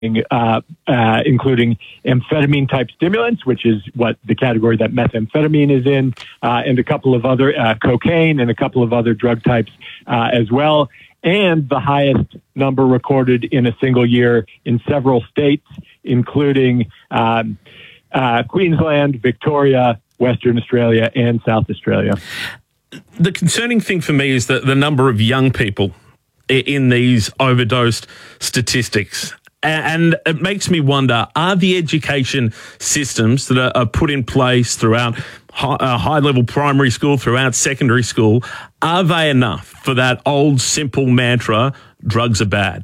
including amphetamine-type stimulants, which is what the category that methamphetamine is in, and a couple of other cocaine and a couple of other drug types as well, and the highest number recorded in a single year in several states, including Queensland, Victoria, Western Australia, and South Australia. The concerning thing for me is that the number of young people in these overdosed statistics. And it makes me wonder, are the education systems that are put in place throughout high-level primary school, throughout secondary school, are they enough for that old simple mantra, drugs are bad?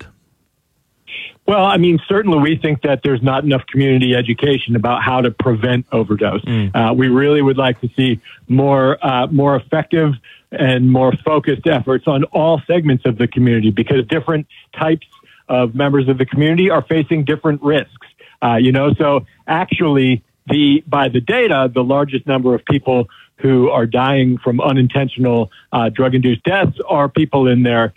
Well, I mean, certainly we think that there's not enough community education about how to prevent overdose. We really would like to see more effective and more focused efforts on all segments of the community, because different types of members of the community are facing different risks. So actually, by the data, the largest number of people who are dying from unintentional drug-induced deaths are people in their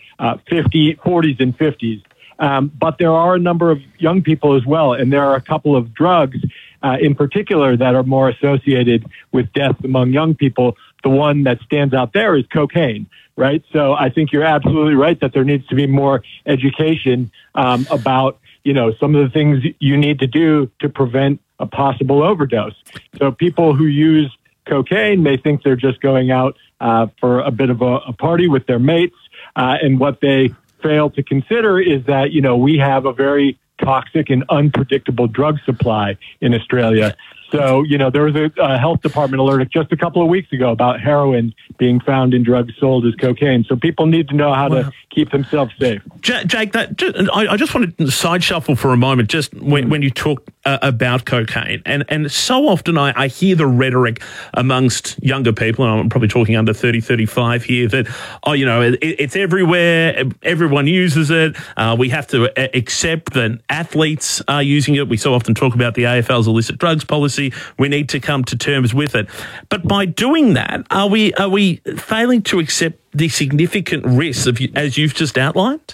40s and 50s. But there are a number of young people as well, and there are a couple of drugs in particular that are more associated with death among young people. The one that stands out there is cocaine, right? So I think you're absolutely right that there needs to be more education about, some of the things you need to do to prevent a possible overdose. So people who use cocaine may think they're just going out for a bit of a party with their mates, and what they fail to consider is that, we have a very toxic and unpredictable drug supply in Australia. So, there was a health department alert just a couple of weeks ago about heroin being found in drugs sold as cocaine. So people need to know how to keep themselves safe. Jake, I just wanted to side shuffle for a moment, just when you talk about cocaine. And so often I hear the rhetoric amongst younger people, and I'm probably talking under 30, 35 here, that, it's everywhere, everyone uses it. We have to accept that athletes are using it. We so often talk about the AFL's illicit drugs policy. We need to come to terms with it. But by doing that, are we failing to accept the significant risks as you've just outlined?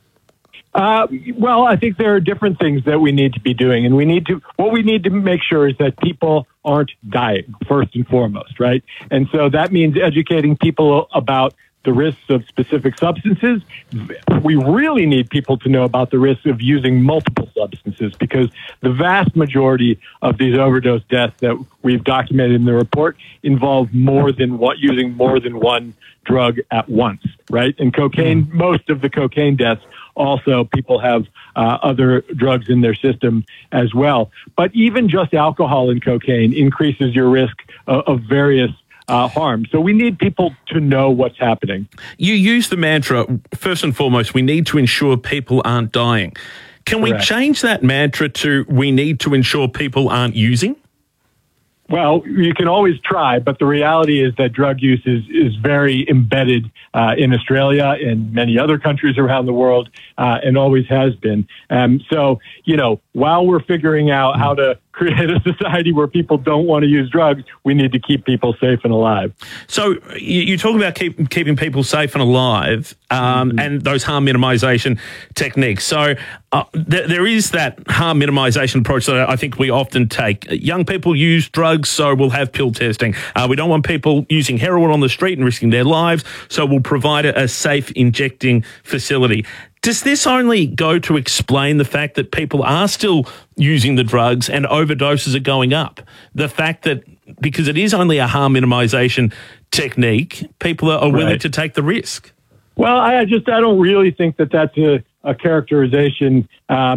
Well, I think there are different things that we need to be doing, and what we need to make sure is that people aren't dying, first and foremost, right? And so that means educating people about the risks of specific substances. We really need people to know about the risks of using multiple substances, because the vast majority of these overdose deaths that we've documented in the report involve using more than one drug at once, right? And cocaine, most of the cocaine deaths, also people have other drugs in their system as well. But even just alcohol and cocaine increases your risk of various harm. So we need people to know what's happening. You use the mantra, first and foremost, we need to ensure people aren't dying. Can we change that mantra to we need to ensure people aren't using? Well, you can always try, but the reality is that drug use is very embedded in Australia and many other countries around the world, and always has been. So, while we're figuring out how to create a society where people don't want to use drugs, we need to keep people safe and alive. So you talk about keeping people safe and alive, and those harm minimisation techniques. So there is that harm minimisation approach that I think we often take. Young people use drugs, so we'll have pill testing. We don't want people using heroin on the street and risking their lives, so we'll provide a safe injecting facility. Does this only go to explain the fact that people are still using the drugs and overdoses are going up? The fact that because it is only a harm minimisation technique, people are willing to take the risk? Well, I don't really think that that's a characterization,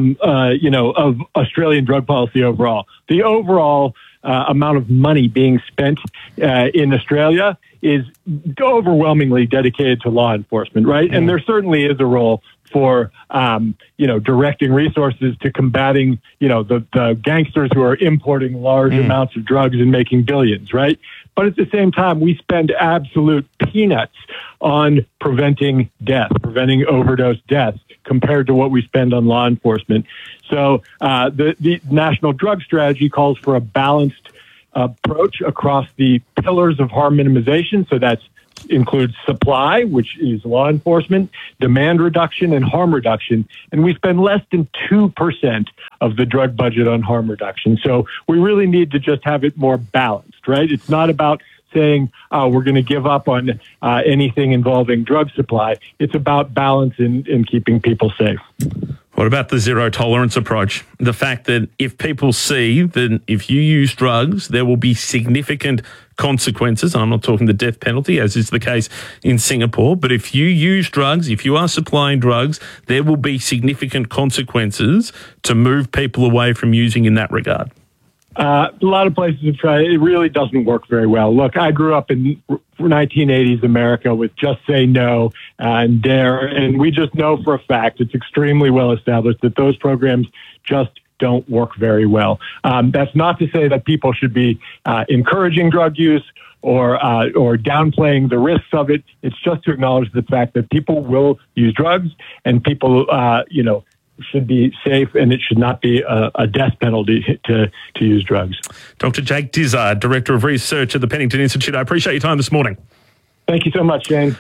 of Australian drug policy overall. The overall amount of money being spent in Australia is overwhelmingly dedicated to law enforcement, right? And there certainly is a role for, directing resources to combating, the gangsters who are importing large amounts of drugs and making billions, right? But at the same time, we spend absolute peanuts on preventing overdose deaths compared to what we spend on law enforcement. So the National Drug Strategy calls for a balanced approach across the pillars of harm minimization. So that's includes supply, which is law enforcement, demand reduction, and harm reduction. And we spend less than 2% of the drug budget on harm reduction. So we really need to just have it more balanced, right? It's not about saying we're going to give up on anything involving drug supply. It's about balance in keeping people safe. What about the zero tolerance approach? The fact that if people see that if you use drugs, there will be significant consequences. And I'm not talking the death penalty, as is the case in Singapore. But if you use drugs, if you are supplying drugs, there will be significant consequences to move people away from using in that regard. A lot of places have tried. It really doesn't work very well. Look, I grew up in 1980s America with Just Say No and DARE, and we just know for a fact, it's extremely well established that those programs just don't work very well. That's not to say that people should be encouraging drug use or downplaying the risks of it. It's just to acknowledge the fact that people will use drugs, and people, should be safe, and it should not be a death penalty to use drugs. Dr. Jake Dizzard, Director of Research at the Pennington Institute. I appreciate your time this morning. Thank you so much, Shane.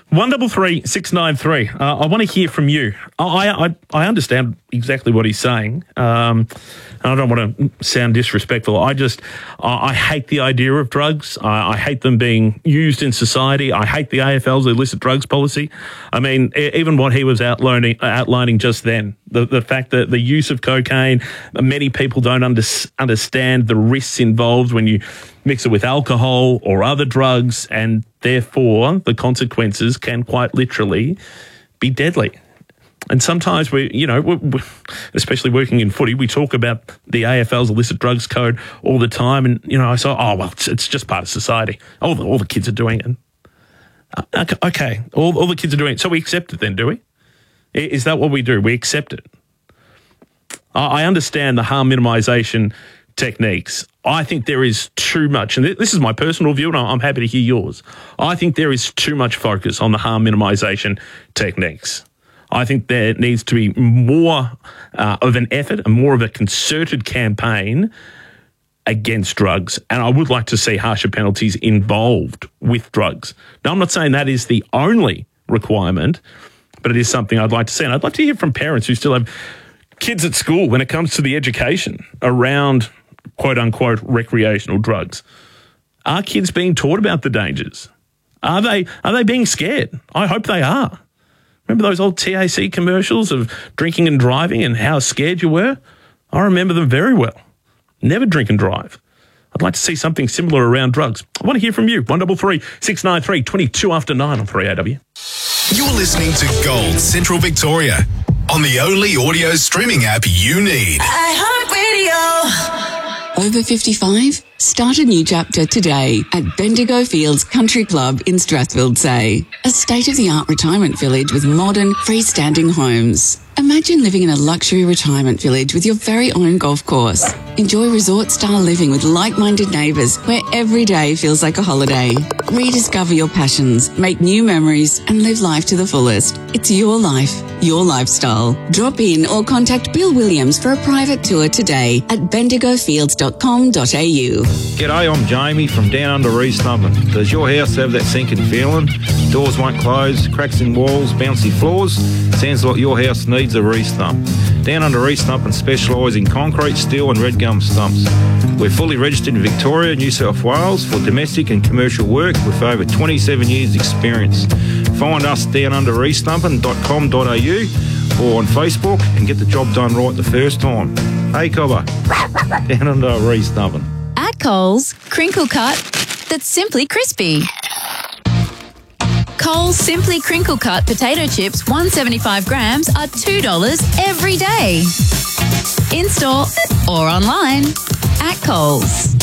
133-693. I want to hear from you. I understand exactly what he's saying. And I don't want to sound disrespectful. I hate the idea of drugs. I hate them being used in society. I hate the AFL's illicit drugs policy. I mean, even what he was outlining just then, the fact that the use of cocaine, many people don't understand the risks involved when you mix it with alcohol or other drugs, and therefore the consequences can quite literally be deadly. And sometimes we especially working in footy, we talk about the AFL's illicit drugs code all the time. And, I say, it's just part of society. All the kids are doing it. Okay, all the kids are doing it. So we accept it then, do we? Is that what we do? We accept it. I understand the harm minimisation techniques. I think there is too much, and this is my personal view, and I'm happy to hear yours. I think there is too much focus on the harm minimisation techniques. I think there needs to be more of an effort and more of a concerted campaign against drugs. And I would like to see harsher penalties involved with drugs. Now, I'm not saying that is the only requirement, but it is something I'd like to see. And I'd like to hear from parents who still have kids at school when it comes to the education around quote-unquote recreational drugs. Are kids being taught about the dangers? Are they being scared? I hope they are. Remember those old TAC commercials of drinking and driving and how scared you were? I remember them very well. Never drink and drive. I'd like to see something similar around drugs. I want to hear from you. 133-693, 22 after 9 on 3AW. You're listening to Gold Central Victoria on the only audio streaming app you need. iHeartRadio. Over 55? Start a new chapter today at Bendigo Fields Country Club in Strathfield Say, a state-of-the-art retirement village with modern, freestanding homes. Imagine living in a luxury retirement village with your very own golf course. Enjoy resort-style living with like-minded neighbours where every day feels like a holiday. Rediscover your passions, make new memories and live life to the fullest. It's your life, your lifestyle. Drop in or contact Bill Williams for a private tour today at bendigofields.com.au. G'day, I'm Jamie from Down Under Reesnubbin. Does your house have that sinking feeling? Doors won't close, cracks in walls, bouncy floors? Sounds like your house needs a re-stump. Down Under Reesnubbin specialise in concrete, steel and red gum stumps. We're fully registered in Victoria, New South Wales for domestic and commercial work with over 27 years experience. Find us downunderreesnubbin.com.au or on Facebook and get the job done right the first time. Hey Cobber, Down Under Reesnubbin. At Coles, crinkle cut that's simply crispy. Coles Simply Crinkle Cut potato chips, 175 grams, are $2 every day. In store or online at Coles.